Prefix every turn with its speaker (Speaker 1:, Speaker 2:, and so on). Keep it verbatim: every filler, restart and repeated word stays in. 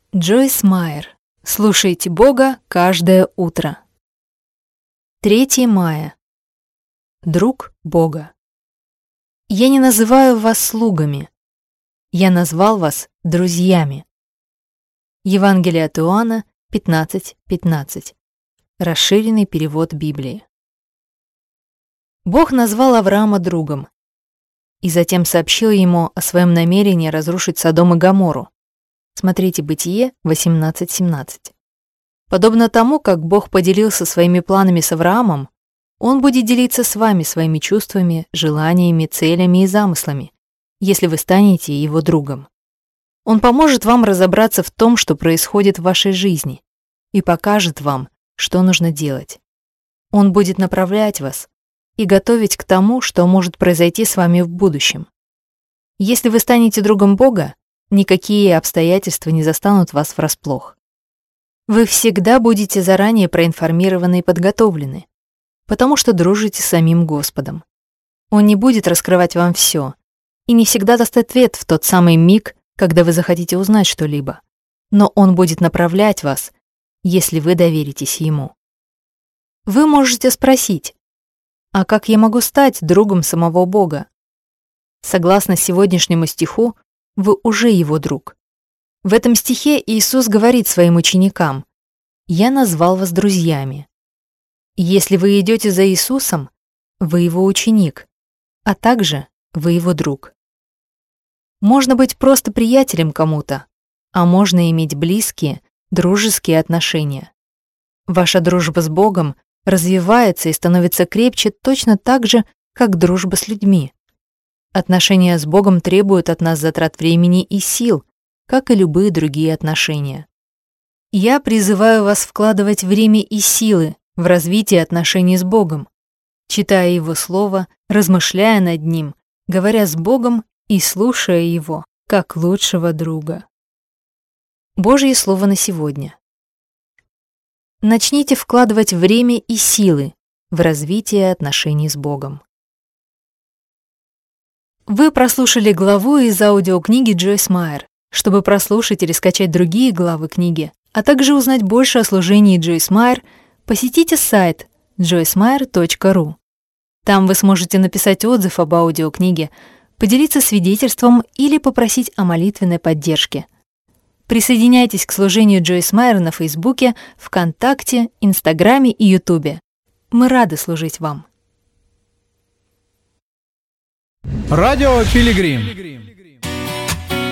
Speaker 1: Джойс Майер. Слушайте Бога каждое утро. третьего мая. Друг Бога. Я не называю вас слугами. Я назвал вас друзьями. Евангелие от Иоанна пятнадцать пятнадцать. Расширенный перевод Библии. Бог назвал Авраама другом и затем сообщил ему о своем намерении разрушить Содом и Гоморру. Смотрите Бытие восемнадцать семнадцать. Подобно тому, как Бог поделился своими планами с Авраамом, Он будет делиться с вами своими чувствами, желаниями, целями и замыслами, если вы станете Его другом. Он поможет вам разобраться в том, что происходит в вашей жизни, и покажет вам, что нужно делать. Он будет направлять вас и готовить к тому, что может произойти с вами в будущем. Если вы станете другом Бога, никакие обстоятельства не застанут вас врасплох. Вы всегда будете заранее проинформированы и подготовлены, потому что дружите с самим Господом. Он не будет раскрывать вам все и не всегда даст ответ в тот самый миг, когда вы захотите узнать что-либо, но Он будет направлять вас, если вы доверитесь Ему. Вы можете спросить, а как я могу стать другом самого Бога? Согласно сегодняшнему стиху, вы уже Его друг. В этом стихе Иисус говорит своим ученикам: «Я назвал вас друзьями». Если вы идете за Иисусом, вы Его ученик, а также вы Его друг. Можно быть просто приятелем кому-то, а можно иметь близкие, дружеские отношения. Ваша дружба с Богом развивается и становится крепче точно так же, как дружба с людьми. Отношения с Богом требуют от нас затрат времени и сил, как и любые другие отношения. Я призываю вас вкладывать время и силы в развитие отношений с Богом, читая Его Слово, размышляя над Ним, говоря с Богом и слушая Его, как лучшего друга. Божье Слово на сегодня. Начните вкладывать время и силы в развитие отношений с Богом. Вы прослушали главу из аудиокниги Джойс Майер. Чтобы прослушать или скачать другие главы книги, а также узнать больше о служении Джойс Майер, посетите сайт джойс майер точка ру. Там вы сможете написать отзыв об аудиокниге, поделиться свидетельством или попросить о молитвенной поддержке. Присоединяйтесь к служению Джойс Майер на Фейсбуке, ВКонтакте, Инстаграме и Ютубе. Мы рады служить вам.
Speaker 2: Радио Пилигрим.